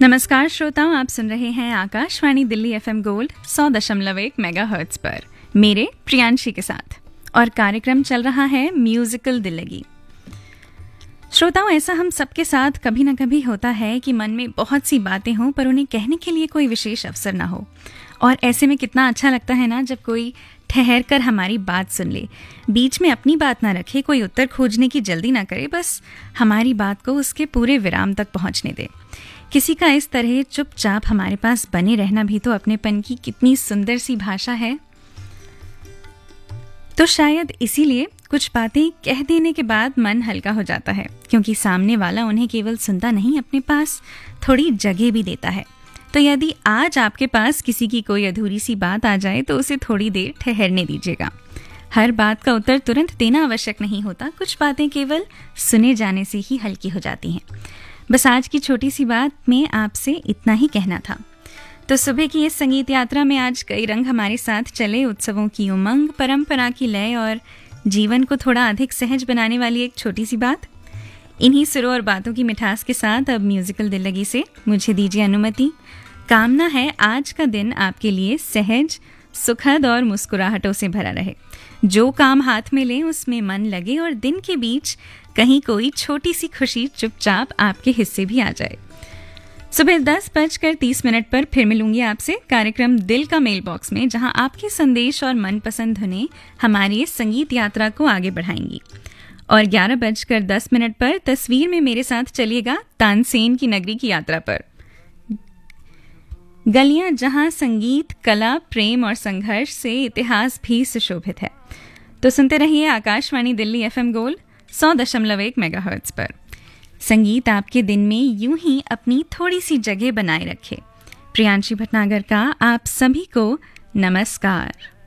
नमस्कार श्रोताओं, आप सुन रहे हैं Akashvani Delhi FM gold 100.1 megahertz पर मेरे प्रियांशी के साथ, और कार्यक्रम चल रहा है म्यूजिकल दिल्लगी। श्रोताओं, ऐसा हम सबके साथ कभी ना कभी होता है कि मन में बहुत सी बातें हों पर उन्हें कहने के लिए कोई विशेष अवसर ना हो। और ऐसे में कितना अच्छा लगता है ना जब कोई ठहर कर हमारी बात सुन ले, बीच में अपनी बात ना रखे, कोई उत्तर खोजने की जल्दी ना करे, बस हमारी बात को उसके पूरे विराम तक पहुंचने दे। किसी का इस तरह चुपचाप हमारे पास बने रहना भी तो अपनेपन की कितनी सुंदर सी भाषा है। तो शायद इसीलिए कुछ बातें कह देने के बाद मन हल्का हो जाता है, क्योंकि सामने वाला उन्हें केवल सुनता नहीं, अपने पास थोड़ी जगह भी देता है। तो यदि आज आपके पास किसी की कोई अधूरी सी बात आ जाए तो उसे थोड़ी देर ठहरने दीजिएगा। हर बात का उत्तर तुरंत देना आवश्यक नहीं होता, कुछ बातें केवल सुने जाने से ही हल्की हो जाती हैं। बस आज की छोटी सी बात में आपसे इतना ही कहना था। तो सुबह की इस संगीत यात्रा में आज कई रंग हमारे साथ चले, उत्सवों की उमंग, परंपरा की लय और जीवन को थोड़ा अधिक सहज बनाने वाली एक छोटी सी बात। इन्हीं सुरों और बातों की मिठास के साथ अब म्यूजिकल दिल्लगी से मुझे दीजिए अनुमति। कामना है आज का दिन आपके लिए सहज, सुखद और मुस्कुराहटों से भरा रहे। जो काम हाथ में लें उसमें मन लगे और दिन के बीच कहीं कोई छोटी सी खुशी चुपचाप आपके हिस्से भी आ जाए। सुबह 10:30 पर फिर मिलूंगी आपसे कार्यक्रम दिल का मेल बॉक्स में, जहां आपके संदेश और मनपसंद धुनें हमारी इस संगीत यात्रा को आगे बढ़ाएंगी। और 11:10 पर तस्वीर में मेरे साथ चलिएगा तानसेन की नगरी की यात्रा पर। गलियां जहां संगीत, कला, प्रेम और संघर्ष से इतिहास भी सुशोभित है। तो सुनते रहिए Akashvani Delhi FM gold 100.1 megahertz पर। संगीत आपके दिन में यूं ही अपनी थोड़ी सी जगह बनाए रखे। प्रियांशी भटनागर का आप सभी को नमस्कार।